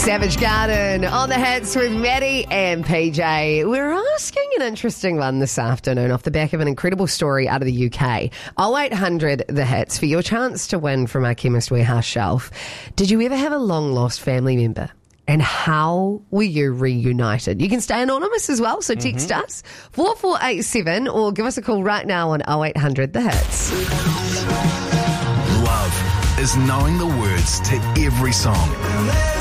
Savage Garden on the hits with Maddie and PJ. We're asking an interesting one this afternoon off the back of an incredible story out of the UK. 0800 the hits for your chance to win from our Chemist Warehouse shelf. Did you ever have a long lost family member? And how were you reunited? You can stay anonymous as well, so text us 4487 or give us a call right now on 0800 the hits. Love is knowing the words to every song.